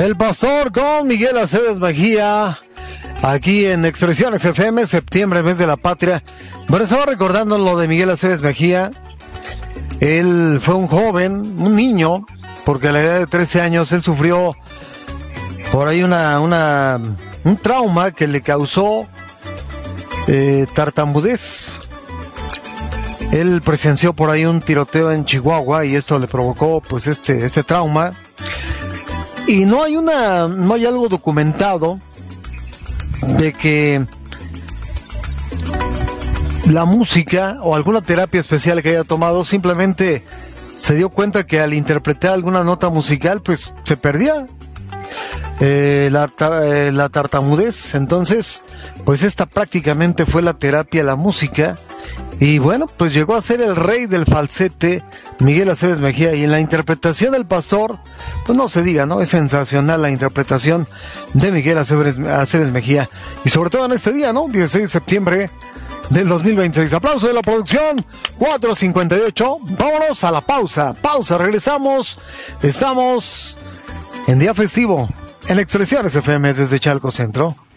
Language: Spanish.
El Pastor con Miguel Aceves Mejía, aquí en Expresiones FM, septiembre, mes de la patria. Bueno, estaba recordando lo de Miguel Aceves Mejía. Él fue un joven, un niño, porque a la edad de 13 años él sufrió por ahí un trauma que le causó tartamudez. Él presenció por ahí un tiroteo en Chihuahua y esto le provocó pues este trauma. Y no hay algo documentado de que la música o alguna terapia especial que haya tomado, simplemente se dio cuenta que al interpretar alguna nota musical pues se perdía la tartamudez. Entonces pues esta prácticamente fue la terapia, la música. Y bueno, pues llegó a ser el rey del falsete, Miguel Aceves Mejía. Y en la interpretación del Pastor, pues no se diga, ¿no? Es sensacional la interpretación de Miguel Aceves Mejía. Y sobre todo en este día, ¿no? 16 de septiembre del 2026. Aplauso de la producción, 4:58. Vámonos a la pausa. Regresamos. Estamos en día festivo en Expresiones FM desde Chalco Centro.